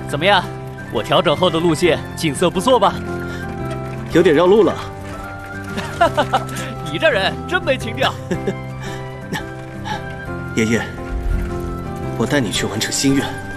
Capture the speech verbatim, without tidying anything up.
怎么样？我调整后的路线景色不错吧？ 有点绕路了。 哈哈哈，你这人真没情调。 爷爷，我带你去完成心愿。